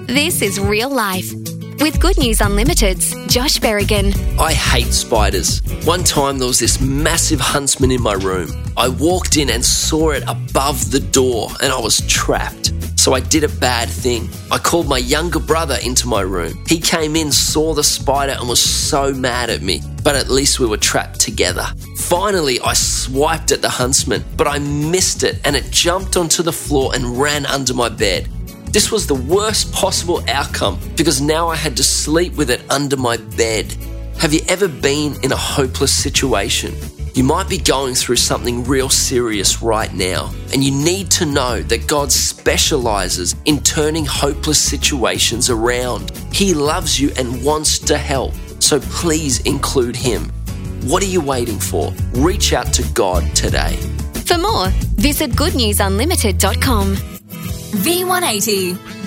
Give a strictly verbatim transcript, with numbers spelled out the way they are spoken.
This is Real Life. With Good News Unlimited's Josh Berrigan. I hate spiders. One time there was this massive huntsman in my room. I walked in and saw it above the door and I was trapped. So I did a bad thing. I called my younger brother into my room. He came in, saw the spider and was so mad at me. But at least we were trapped together. Finally, I swiped at the huntsman, but I missed it and it jumped onto the floor and ran under my bed. This was the worst possible outcome because now I had to sleep with it under my bed. Have you ever been in a hopeless situation? You might be going through something real serious right now, and you need to know that God specializes in turning hopeless situations around. He loves you and wants to help, so please include Him. What are you waiting for? Reach out to God today. For more, visit good news unlimited dot com. V one eighty.